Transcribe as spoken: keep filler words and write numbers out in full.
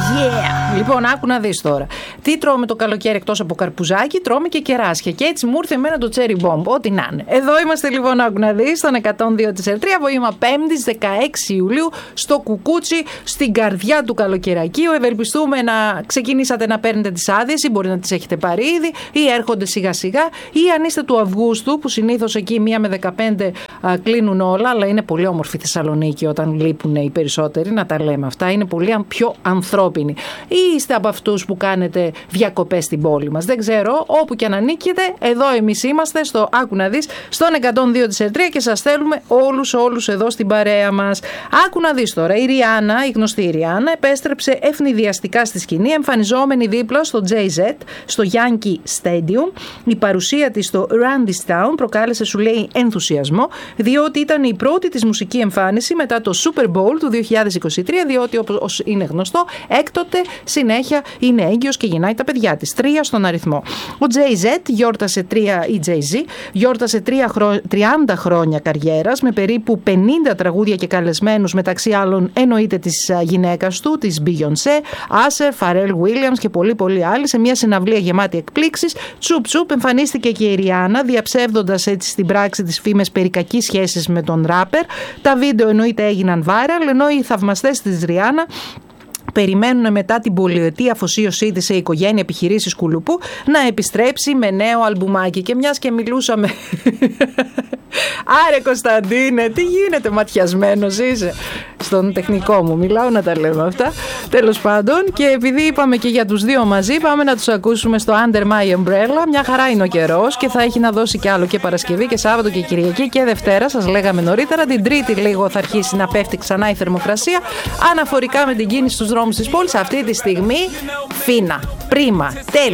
Yeah! Λοιπόν, άκου να δεις τώρα. Τι τρώμε το καλοκαίρι εκτός από καρπουζάκι, τρώμε και κεράσια. Και έτσι μου ήρθε εμένα το cherry bomb, ό,τι να είναι. Εδώ είμαστε λοιπόν, άκου να δεις, στον εκατόν δύο της Ερτρία, απόγευμα Πέμπτης, δεκαέξι Ιουλίου, στο Κουκούτσι, στην καρδιά του καλοκαιρακίου. Ευελπιστούμε να ξεκινήσατε να παίρνετε τις άδειες, ή μπορεί να τις έχετε πάρει ήδη, ή έρχονται σιγά σιγά, ή αν είστε του Αυγούστου, που συνήθως εκεί μία με δεκαπέντε α, κλείνουν όλα, αλλά είναι πολύ όμορφη Θεσσαλονίκη όταν λείπουν οι περισσότεροι, να τα λέμε αυτά. Είναι πολύ πιο ανθρώπινοι. Ή είστε από αυτούς που κάνετε διακοπές στην πόλη μας. Δεν ξέρω, όπου και αν ανήκετε, εδώ εμείς είμαστε, στο άκου να δεις, στον εκατόν δύο της Ερτρία και σας θέλουμε όλους όλους εδώ στην παρέα μας. Άκου να δεις τώρα, η Ριάννα, η γνωστή η Ριάννα, επέστρεψε ευνηδιαστικά στη σκηνή, εμφανιζόμενη δίπλα στο τζέι ζετ, στο Yankee Stadium. Η παρουσία της στο Run This Town προκάλεσε, σου λέει, ενθουσιασμό, διότι ήταν η πρώτη της μουσική εμφάνιση μετά το Super Bowl του δύο χιλιάδες είκοσι τρία, διότι όπως είναι γνωστό, έκτοτε συνέχεια είναι έγκυος και γεννάει τα παιδιά της, τρία στον αριθμό. Ο τζέι ζετ γιόρτασε τρία, η Jay-Z γιόρτασε τριάντα χρόνια καριέρας με περίπου πενήντα τραγούδια και καλεσμένους, μεταξύ άλλων εννοείται της γυναίκας του, της Beyoncé, Usher, Pharrell Williams και πολλοί πολλοί άλλοι, σε μια συναυλία γεμάτη εκπλήξεις. Τσουπ τσουπ εμφανίστηκε και η Ριάννα, διαψεύδοντας έτσι στην πράξη τις φήμες περί κακής σχέσης με τον ράπερ. Τα βίντεο εννοείται έγιναν viral, ενώ οι θαυμαστές της Ριάννα περιμένουν μετά την πολυετή αφοσίωσή της σε οικογένεια επιχειρήσεις κουλουπού να επιστρέψει με νέο αλμπουμάκι. Και μιας και μιλούσαμε... Άρε Κωνσταντίνε, τι γίνεται, ματιασμένος είσαι? Στον τεχνικό μου μιλάω, να τα λέμε αυτά. Τέλος πάντων, και επειδή είπαμε και για τους δύο μαζί, πάμε να τους ακούσουμε στο Under My Umbrella. Μια χαρά είναι ο καιρός και θα έχει να δώσει κι άλλο και Παρασκευή και Σάββατο και Κυριακή και Δευτέρα. Σας λέγαμε νωρίτερα. Την Τρίτη λίγο θα αρχίσει να πέφτει ξανά η θερμοκρασία. Αναφορικά με την κίνηση στους δρόμους της πόλης, αυτή τη στιγμή φίνα, πρίμα, τέλεια.